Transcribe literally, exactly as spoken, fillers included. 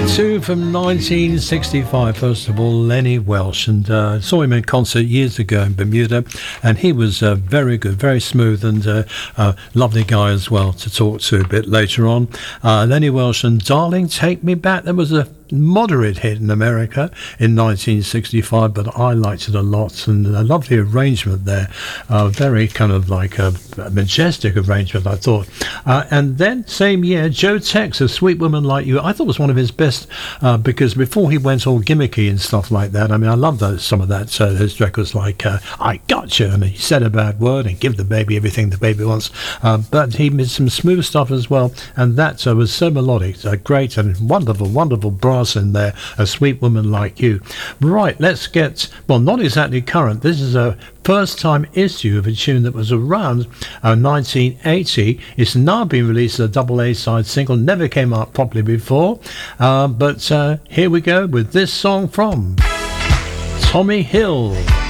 Two from nineteen sixty-five. First of all, Lenny Welch, and uh, saw him in concert years ago in Bermuda, and he was uh, very good, very smooth, and uh, uh, lovely guy as well to talk to a bit later on. Uh, Lenny Welch and Darling, Take Me Back. That was a moderate hit in America in nineteen sixty-five, but I liked it a lot, and a lovely arrangement there, uh, very kind of like a, a majestic arrangement, I thought. Uh, and then same year, Joe Tex, A Sweet Woman Like You, I thought was one of his best, uh, because before he went all gimmicky and stuff like that, I mean, I love those, some of that, uh, his records like uh, I Gotcha, and he said a bad word, and give the baby everything the baby wants, uh, but he made some smooth stuff as well, and that uh, was so melodic, uh, great and wonderful, wonderful brass in there, A Sweet Woman Like You. Right, let's get, well, not exactly current, this is a first time issue of a tune that was around uh, nineteen eighty. It's now been released as a double A side single, never came out properly before, uh, but uh, here we go with this song from Tommy Hill.